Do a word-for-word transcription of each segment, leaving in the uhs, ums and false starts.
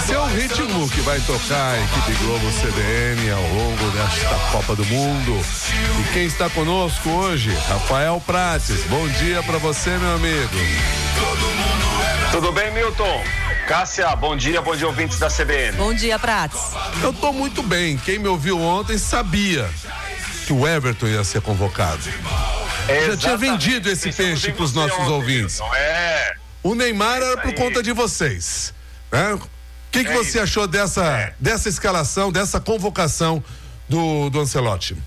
Esse é o ritmo que vai tocar a equipe Globo C D N ao longo desta Copa do Mundo. E quem está conosco hoje? Rafael Prates. Bom dia para você, meu amigo. Tudo bem, Milton? Cássia, bom dia, bom dia, ouvintes da C B N. Bom dia, Prates. Eu tô muito bem. Quem me ouviu ontem sabia que o Everton ia ser convocado. É, já tinha vendido esse peixe para os nossos ontem, ouvintes. Não é? O Neymar era por conta de vocês, né? O que, que é você isso. achou dessa, é. dessa escalação, dessa convocação do, do Ancelotti?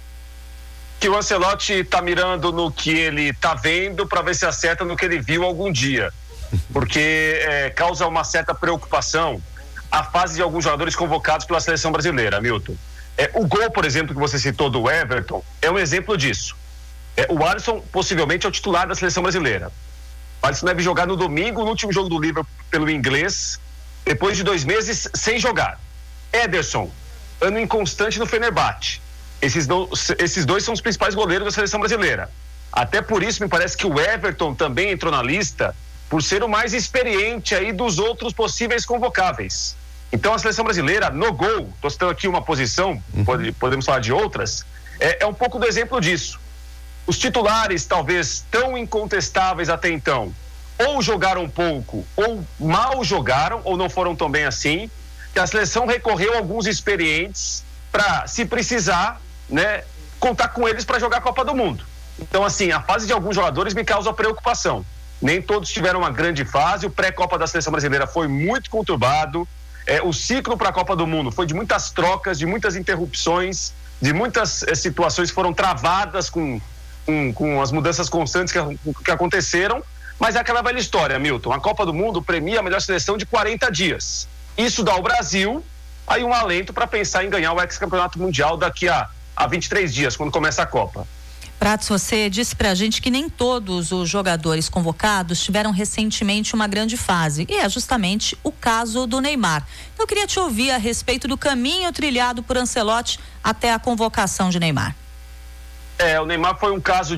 Que o Ancelotti tá mirando no que ele tá vendo para ver se acerta no que ele viu algum dia. Porque é, causa uma certa preocupação a fase de alguns jogadores convocados pela seleção brasileira, Milton. É, o gol, por exemplo, que você citou do Everton, é um exemplo disso. É, o Alisson possivelmente é o titular da seleção brasileira. O Alisson deve jogar no domingo, no último jogo do Liverpool pelo inglês, depois de dois meses sem jogar. Ederson, ano inconstante no Fenerbahçe. Esses, do, esses dois são os principais goleiros da seleção brasileira. Até por isso me parece que o Everton também entrou na lista por ser o mais experiente aí dos outros possíveis convocáveis. Então a seleção brasileira, no gol, estou citando aqui uma posição, uhum. pode, podemos falar de outras, é, é um pouco do exemplo disso. Os titulares, talvez tão incontestáveis até então, ou jogaram pouco, ou mal jogaram, ou não foram tão bem assim, que a seleção recorreu a alguns experientes para, se precisar, né, contar com eles para jogar a Copa do Mundo. Então, assim, a fase de alguns jogadores me causa preocupação. Nem todos tiveram uma grande fase, o pré-Copa da seleção brasileira foi muito conturbado, é, o ciclo para a Copa do Mundo foi de muitas trocas, de muitas interrupções, de muitas é, situações que foram travadas com, com, com as mudanças constantes que, que aconteceram, mas é aquela velha história, Milton, a Copa do Mundo premia a melhor seleção de quarenta dias. Isso dá ao Brasil aí um alento para pensar em ganhar o ex-campeonato mundial daqui a, a vinte e três dias, quando começa a Copa. Prates, você disse pra gente que nem todos os jogadores convocados tiveram recentemente uma grande fase, e é justamente o caso do Neymar. Eu queria te ouvir a respeito do caminho trilhado por Ancelotti até a convocação de Neymar. É, o Neymar foi um caso